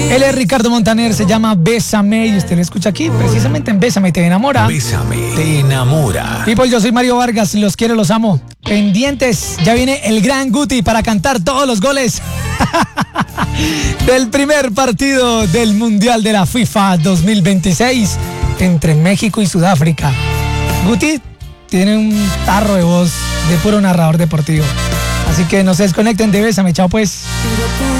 Él es Ricardo Montaner, se llama Bésame y usted lo escucha aquí, precisamente en Bésame Te Enamora. Bésame Te Enamora. People, yo soy Mario Vargas, los quiero, los amo. Pendientes, ya viene el gran Guti para cantar todos los goles del primer partido del Mundial de la FIFA 2026 entre México y Sudáfrica. Guti tiene un tarro de voz de puro narrador deportivo. Así que no se desconecten de Bésame, chao pues.